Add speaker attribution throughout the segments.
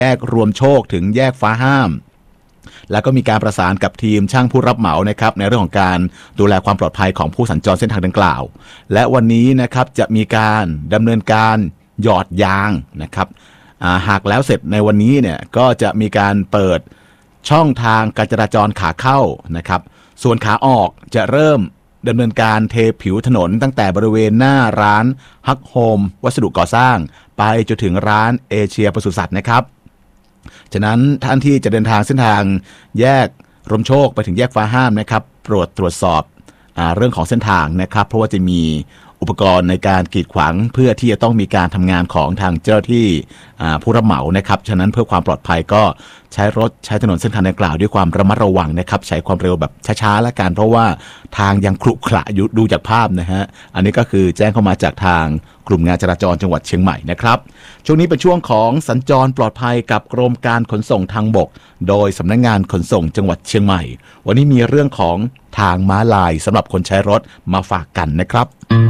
Speaker 1: แยกรวมโชคถึงแยกฟ้าห้ามแล้วก็มีการประสานกับทีมช่างผู้รับเหมานะครับในเรื่องของการดูแลความปลอดภัยของผู้สัญจรเส้นทางดังกล่าวและวันนี้นะครับจะมีการดำเนินการหยอดยางนะครับหากแล้วเสร็จในวันนี้เนี่ยก็จะมีการเปิดช่องทางการจราจรขาเข้านะครับส่วนขาออกจะเริ่มดำเนินการเทผิวถนนตั้งแต่บริเวณหน้าร้านฮักโฮมวัสดุก่อสร้างไปจนถึงร้านเอเชียปศุสัตว์นะครับฉะนั้นท่านที่จะเดินทางเส้นทางแยกรมโชคไปถึงแยกฟ้าห้ามนะครับโปรดตรวจสอบเรื่องของเส้นทางนะครับเพราะว่าจะมีอุปกรณ์ในการกีดขวางเพื่อที่จะต้องมีการทำงานของทางเจ้าหน้าที่ผู้รับเหมานะครับฉะนั้นเพื่อความปลอดภัยก็ใช้รถใช้ถนนเส้นทางดังกล่าวด้วยความระมัดระวังนะครับใช้ความเร็วแบบช้าๆและกันเพราะว่าทางยังขรุขระอยู่ดูจากภาพนะฮะอันนี้ก็คือแจ้งเข้ามาจากทางกลุ่มงานจราจรจังหวัดเชียงใหม่นะครับช่วงนี้เป็นช่วงของสัญจรปลอดภัยกับกรมการขนส่งทางบกโดยสำนักงานขนส่งจังหวัดเชียงใหม่วันนี้มีเรื่องของทางม้าลายสำหรับคนใช้รถมาฝากกันนะครับ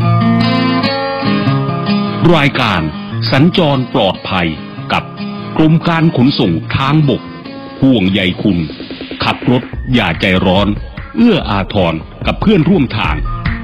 Speaker 2: รายการสัญจรปลอดภัยกับกรมการขนส่งทางบกห่วงใยคุณขับรถอย่าใจร้อนเอื้ออาทรกับเพื่อนร่วมทาง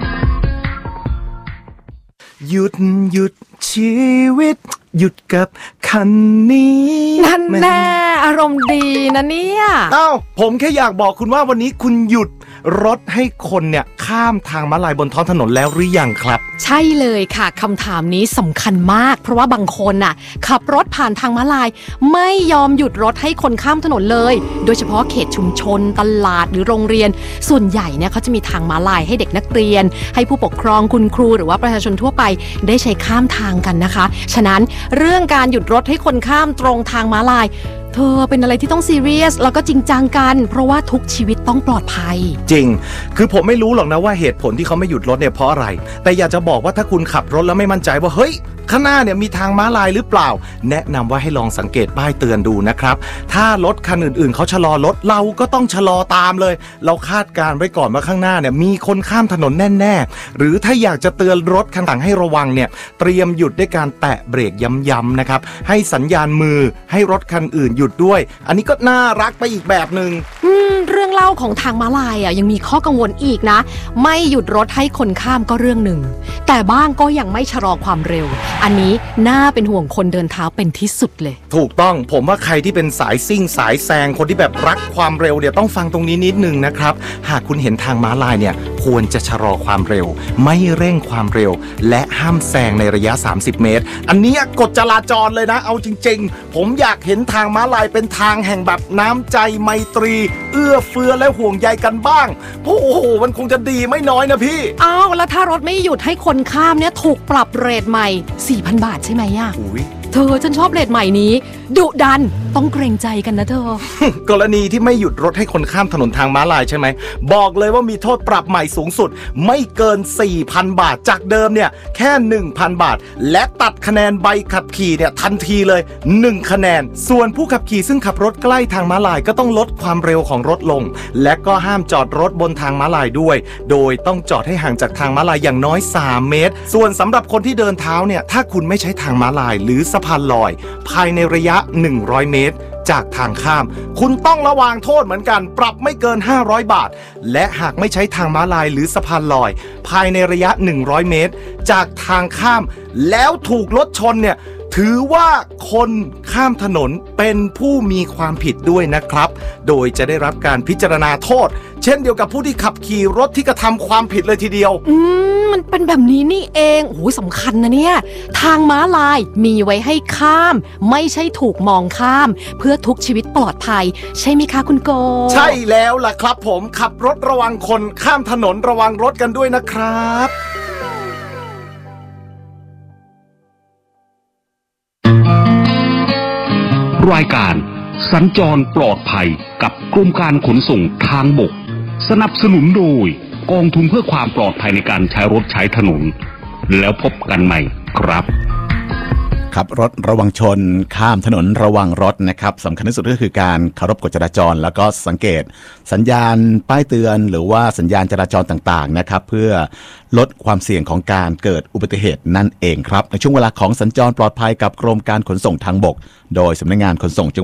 Speaker 3: หยุดชีวิตหยุดกับคันนี้
Speaker 4: นั่นแน่อารมณ์ดีนะเนี่ย
Speaker 3: ผมแค่อยากบอกคุณว่าวันนี้คุณหยุดรถให้คนเนี่ยข้ามทางม้าลายบนท้องถนนแล้วหรือยังครับ
Speaker 4: ใช่เลยค่ะคำถามนี้สำคัญมากเพราะว่าบางคนน่ะขับรถผ่านทางม้าลายไม่ยอมหยุดรถให้คนข้ามถนนเลยโดยเฉพาะเขตชุมชนตลาดหรือโรงเรียนส่วนใหญ่เนี่ยเขาจะมีทางม้าลายให้เด็กนักเรียนให้ผู้ปกครองคุณครูหรือว่าประชาชนทั่วไปได้ใช้ข้ามทางกันนะคะฉะนั้นเรื่องการหยุดรถให้คนข้ามตรงทางม้าลายเธอเป็นอะไรที่ต้องซีเรียสแล้วก็จริงจังกันเพราะว่าทุกชีวิตต้องปลอดภัย
Speaker 3: จริงคือผมไม่รู้หรอกนะว่าเหตุผลที่เขาไม่หยุดรถเนี่ยเพราะอะไรแต่อยากจะบอกว่าถ้าคุณขับรถแล้วไม่มั่นใจว่าเฮ้ยข้างหน้าเนี่ยมีทางม้าลายหรือเปล่าแนะนำว่าให้ลองสังเกตป้ายเตือนดูนะครับถ้ารถคันอื่นๆเขาชะลอรถเราก็ต้องชะลอตามเลยเราคาดการไว้ก่อนว่าข้างหน้าเนี่ยมีคนข้ามถนนแน่ๆหรือถ้าอยากจะเตือนรถคันหลังให้ระวังเนี่ยเตรียมหยุดด้วยการแตะเบรกย้ำๆนะครับให้สัญญาณมือให้รถคันอื่นหยุดด้วยอันนี้ก็น่ารักไปอีกแบบนึง
Speaker 4: เรื่องเล่าของทางม้าลายยังมีข้อกังวลอีกนะไม่หยุดรถให้คนข้ามก็เรื่องหนึ่งแต่บ้างก็ยังไม่ชะลอความเร็วอันนี้น่าเป็นห่วงคนเดินเท้าเป็นที่สุดเลย
Speaker 3: ถูกต้องผมว่าใครที่เป็นสายซิ่งสายแซงคนที่แบบรักความเร็วเนี่ยต้องฟังตรงนี้นิดนึงนะครับหากคุณเห็นทางม้าลายเนี่ยควรจะชะลอความเร็วไม่เร่งความเร็วและห้ามแซงในระยะ30เมตรอันนี้กฎจราจรเลยนะเอาจริงๆผมอยากเห็นทางม้าลายเป็นทางแห่งแบบน้ำใจไมตรีเอื้อเฟื้อและห่วงใยกันบ้างโอ้โหมันคงจะดีไม่น้อยนะพี่
Speaker 4: แล้วถ้ารถไม่หยุดให้คนข้ามเนี่ยถูกปรับเรทใหม่ 4,000 บาทใช่ไหมเธอฉันชอบเรทใหม่นี้ดุดันต้องเกรงใจกันนะเธ
Speaker 3: อกรณีที่ไม่หยุดรถให้คนข้ามถนนทางม้าลายใช่ไหมบอกเลยว่ามีโทษปรับใหม่สูงสุดไม่เกิน 4,000 บาทจากเดิมเนี่ยแค่ 1,000 บาทและตัดคะแนนใบขับขี่เนี่ยทันทีเลย1คะแนนส่วนผู้ขับขี่ซึ่งขับรถใกล้ทางม้าลายก็ต้องลดความเร็วของรถลงและก็ห้ามจอดรถบนทางม้าลายด้วยโดยต้องจอดให้ห่างจากทางม้าลายอย่างน้อย3เมตรส่วนสำหรับคนที่เดินเท้าเนี่ยถ้าคุณไม่ใช้ทางม้าลายหรือสะพานลอยภายในระยะ100เมตรจากทางข้ามคุณต้องระวางโทษเหมือนกันปรับไม่เกิน500 บาทและหากไม่ใช้ทางม้าลายหรือสะพานลอยภายในระยะ100เมตรจากทางข้ามแล้วถูกรถชนเนี่ยถือว่าคนข้ามถนนเป็นผู้มีความผิดด้วยนะครับโดยจะได้รับการพิจารณาโทษเช่นเดียวกับผู้ที่ขับขี่รถที่กระทำความผิดเลยทีเดียว
Speaker 4: มันเป็นแบบนี้นี่เองโอ้ยสำคัญนะเนี่ยทางม้าลายมีไว้ให้ข้ามไม่ใช่ถูกมองข้ามเพื่อทุกชีวิตปลอดภัยใช่ไหมคะคุณโก
Speaker 3: ใช่แล้วล่ะครับผมขับรถระวังคนข้ามถนนระวังรถกันด้วยนะครับ
Speaker 2: รายการสัญจรปลอดภัยกับกรมการขนส่งทางบกสนับสนุนโดยกองทุนเพื่อความปลอดภัยในการใช้รถใช้ถนนแล้วพบกันใหม่ครับ
Speaker 1: ขับรถระวังชนข้ามถนนระวังรถนะครับสำคัญที่สุดก็คือการเคารพกฎจราจรแล้วก็สังเกตสัญญาณป้ายเตือนหรือว่าสัญญาณจราจรต่างๆนะครับเพื่อลดความเสี่ยงของการเกิดอุบัติเหตุนั่นเองครับในช่วงเวลาของสัญจรปลอดภัยกับกรมการขนส่งทางบกโดยสำนักงานขนส่งจังหวัด